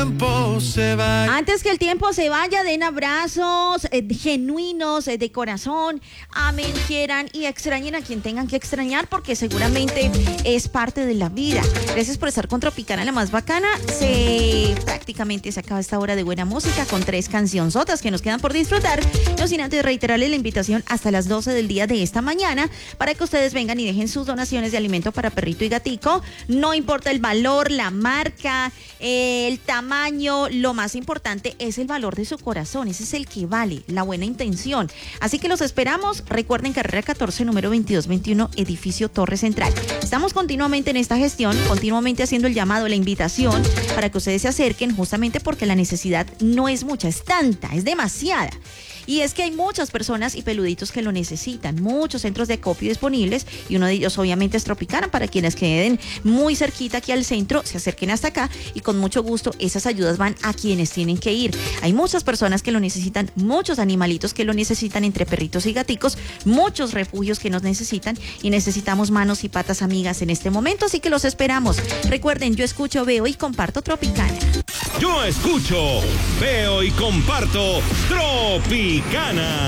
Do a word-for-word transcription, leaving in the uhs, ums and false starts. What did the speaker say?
tiempo se vaya. Antes que el tiempo se vaya, den abrazos eh, genuinos, eh, de corazón, amen, quieran y extrañen a quien tengan que extrañar, porque seguramente es parte de la vida. Gracias por estar con Tropicana, la más bacana. Se prácticamente se acaba esta hora de buena música con tres cancionzotas que nos quedan por disfrutar. No sin antes reiterarles la invitación hasta las doce del día de esta mañana para que ustedes vengan y dejen sus donaciones de alimento para perrito y gatico. No importa el valor, la marca, eh, el tamaño, lo más importante es el valor de su corazón. Ese es el que vale, la buena intención. Así que los esperamos. Recuerden, carrera catorce, número veintidós veintiuno, edificio Torre Central. Estamos continuamente en esta gestión, continuamente haciendo el llamado, la invitación para que ustedes se acerquen, justamente porque la necesidad no es mucha, es tanta, es demasiada. Y es que hay muchas personas y peluditos que lo necesitan, muchos centros de acopio disponibles, y uno de ellos obviamente es Tropicana. Para quienes queden muy cerquita aquí al centro, se acerquen hasta acá y con mucho gusto esas ayudas van a quienes tienen que ir. Hay muchas personas que lo necesitan, muchos animalitos que lo necesitan, entre perritos y gaticos, muchos refugios que nos necesitan, y necesitamos manos y patas amigas en este momento, así que los esperamos. Recuerden, yo escucho, veo y comparto Tropicana. Yo escucho, veo y comparto Tropicana.